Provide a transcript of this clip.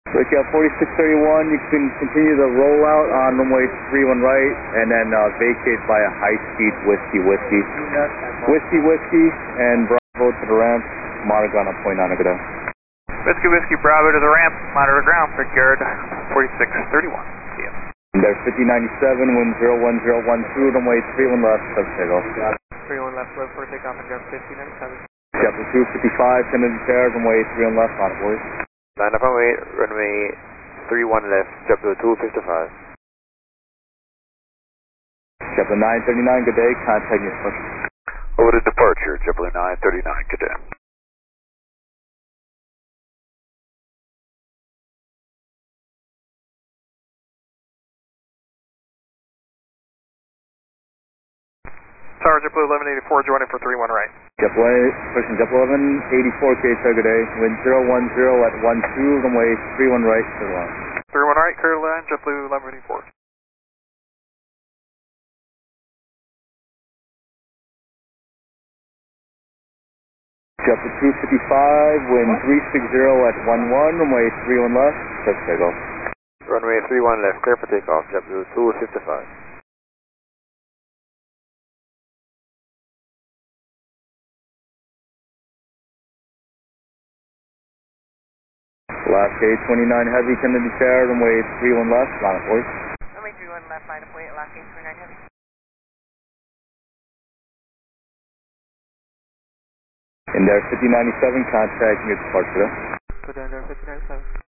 Wake up 4631, you can continue the rollout on runway 31 right, and then vacate by a high-speed Whiskey Whiskey. Whiskey Whiskey and Bravo to the ramp, monitor ground on point 9, good day. Whiskey Whiskey Bravo to the ramp, monitor ground, Brickyard 4631. See ya. There's 5097, wind 01012, runway 31 left, subs takeoff. 31 left, low for takeoff and jump 5097. JetBlue 255, tentative chair, runway 31 left, on it, boys. 9 up runway, runway 31 left, JetBlue 255. JetBlue 939, good day, contact your push. Over to departure, JetBlue 939, good day. Tower JetBlue 1184, joining for 31 right. JetBlue, pushing JetBlue 1184, KSR, good day, wind 010 at 12, runway 31 right, clear line. 31 right, clear line, JetBlue 1184. JetBlue 255, wind 360 at 11, runway 31 left, subs takeoff. Runway 31 left, clear for takeoff, JetBlue 255. Last gate 29 heavy, tentative chair, runway 31 left, line up, boys. Runway 31 left, line up, wait, last gate 29 heavy. In there 5097, contact your departure. Go down there 5097.